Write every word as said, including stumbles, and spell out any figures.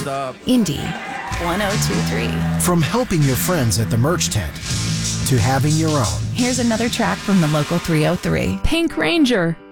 stop. Indy one oh two three. From helping your friends at the merch tent to having your own. Here's another track from the local three oh three. Pink Ranger.